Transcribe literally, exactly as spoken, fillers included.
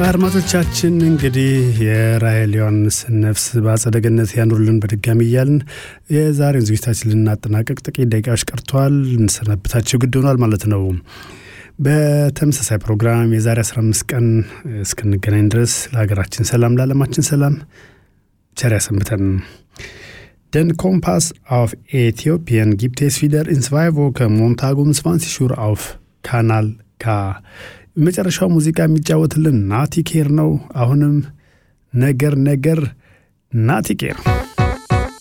አድማጮቻችን እንግዲህ የራሔል ዮሐንስን ነፍስ በአጸደ ገነት ያኑርልን በድጋሚ እያልን የዛሬውን ዝግጅታችን ልናጠናቀቅ ጥቂት ደቂቃዎች ቀርተዋል። እንሰናበታችሁ ግድ ሆኗል ማለት ነው። በተመሳሳይ ፕሮግራም የዛሬ አስራ አምስት ቀን እስክንገናኝ ድረስ ለሀገራችን ሰላም፣ ለዓለማችን ሰላም ቸር ያሰንብተን። Den Kompass auf Äthiopien gibt es wieder in zwei Wochen Montag um zwanzig Uhr auf Kanal K. መጨረሻው ሙዚቃ የሚጫወትልን ናቲ ኬር ነው። አሁንም ነገር ነገር ናቲ ኬር